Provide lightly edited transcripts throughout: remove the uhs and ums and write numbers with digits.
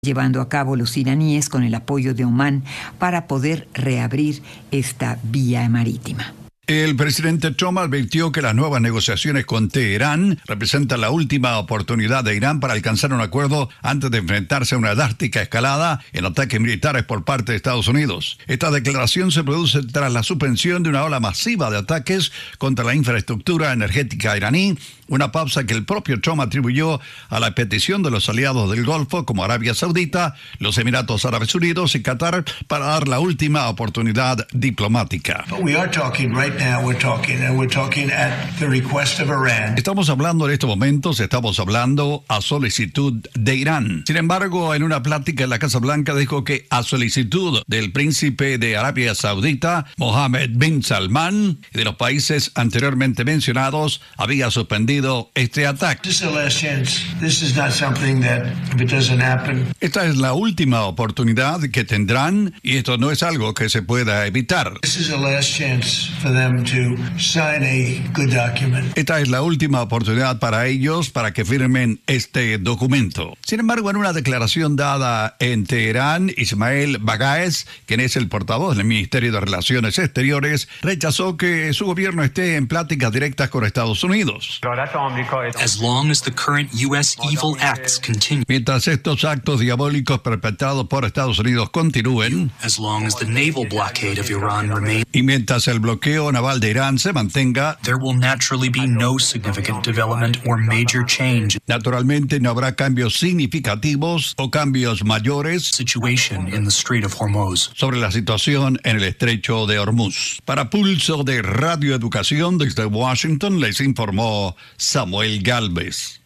llevando a cabo los iraníes con el apoyo de Omán para poder reabrir esta vía marítima. El presidente Trump advirtió que las nuevas negociaciones con Teherán representan la última oportunidad de Irán para alcanzar un acuerdo antes de enfrentarse a una drástica escalada en ataques militares por parte de Estados Unidos. Esta declaración se produce tras la suspensión de una ola masiva de ataques contra la infraestructura energética iraní, una pausa que el propio Trump atribuyó a la petición de los aliados del Golfo como Arabia Saudita, los Emiratos Árabes Unidos y Qatar para dar la última oportunidad diplomática. Estamos hablando en estos momentos, estamos hablando a solicitud de Irán. Sin embargo, en una plática en la Casa Blanca dijo que a solicitud del príncipe de Arabia Saudita, Mohammed bin Salman, y de los países anteriormente mencionados, había suspendido este ataque. Esta es la última oportunidad que tendrán y esto no es algo que se pueda evitar. Esta es la última oportunidad para ellos para que firmen este documento. Sin embargo, en una declaración dada en Teherán, Ismail Bagaez, quien es el portavoz del Ministerio de Relaciones Exteriores, rechazó que su gobierno esté en pláticas directas con Estados Unidos. Mientras estos actos diabólicos perpetrados por Estados Unidos continúen, y mientras el bloqueo naval de Irán se mantenga, naturalmente no habrá cambios significativos o cambios mayores sobre la situación en el estrecho de Hormuz. Para Pulso de Radio Educación desde Washington les informó Samuel Galvez.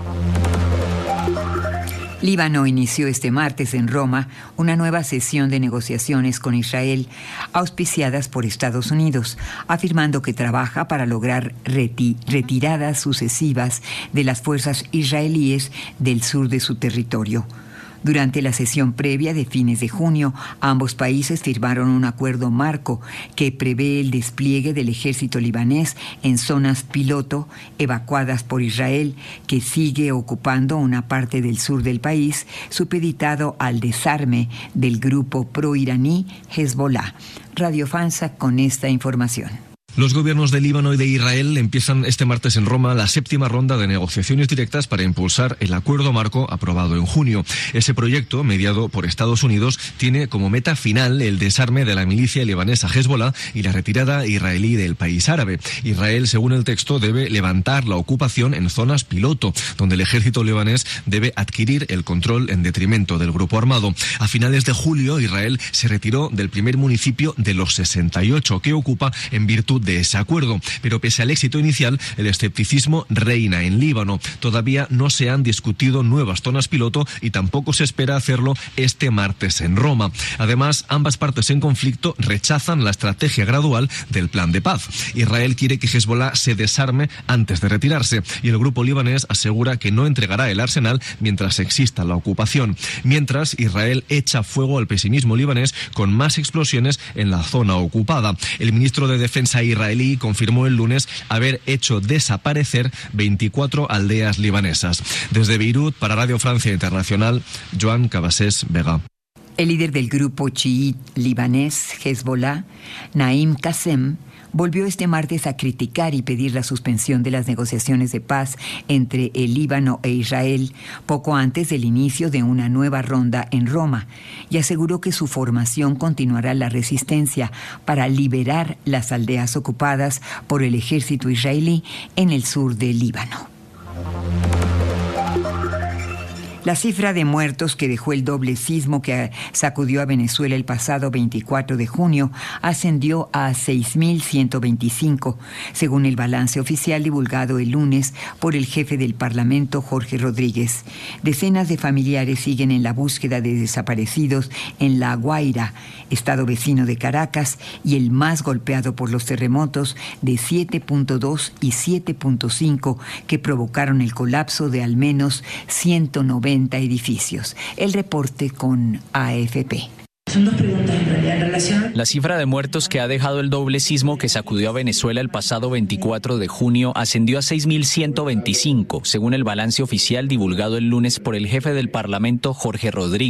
Líbano inició este martes en Roma una nueva sesión de negociaciones con Israel, auspiciadas por Estados Unidos, afirmando que trabaja para lograr retiradas sucesivas de las fuerzas israelíes del sur de su territorio. Durante la sesión previa de fines de junio, ambos países firmaron un acuerdo marco que prevé el despliegue del ejército libanés en zonas piloto evacuadas por Israel, que sigue ocupando una parte del sur del país, supeditado al desarme del grupo proiraní Hezbollah. Radio Fansa con esta información. Los gobiernos de Líbano y de Israel empiezan este martes en Roma la séptima ronda de negociaciones directas para impulsar el acuerdo marco aprobado en junio. Ese proyecto, mediado por Estados Unidos, tiene como meta final el desarme de la milicia libanesa Hezbollah y la retirada israelí del país árabe. Israel, según el texto, debe levantar la ocupación en zonas piloto, donde el ejército libanés debe adquirir el control en detrimento del grupo armado. A finales de julio, Israel se retiró del primer municipio de los 68 que ocupa en virtud de ese acuerdo, pero pese al éxito inicial, el escepticismo reina en Líbano. Todavía no se han discutido nuevas zonas piloto y tampoco se espera hacerlo este martes en Roma. Además, ambas partes en conflicto rechazan la estrategia gradual del plan de paz. Israel quiere que Hezbollah se desarme antes de retirarse y el grupo libanés asegura que no entregará el arsenal mientras exista la ocupación. Mientras, Israel echa fuego al pesimismo libanés con más explosiones en la zona ocupada. El ministro de Defensa israelí confirmó el lunes haber hecho desaparecer 24 aldeas libanesas. Desde Beirut, para Radio Francia Internacional, Joan Cabasés Vega. El líder del grupo chií libanés Hezbollah, Naim Qassem, volvió este martes a criticar y pedir la suspensión de las negociaciones de paz entre el Líbano e Israel poco antes del inicio de una nueva ronda en Roma, y aseguró que su formación continuará la resistencia para liberar las aldeas ocupadas por el ejército israelí en el sur del Líbano. La cifra de muertos que dejó el doble sismo que sacudió a Venezuela el pasado 24 de junio ascendió a 6.125, según el balance oficial divulgado el lunes por el jefe del Parlamento, Jorge Rodríguez. Decenas de familiares siguen en la búsqueda de desaparecidos en La Guaira, estado vecino de Caracas y el más golpeado por los terremotos de 7.2 y 7.5 que provocaron el colapso de al menos 190 edificios. El reporte con AFP. Son dos preguntas en realidad en relación. La cifra de muertos que ha dejado el doble sismo que sacudió a Venezuela el pasado 24 de junio ascendió a 6.125, según el balance oficial divulgado el lunes por el jefe del Parlamento, Jorge Rodríguez.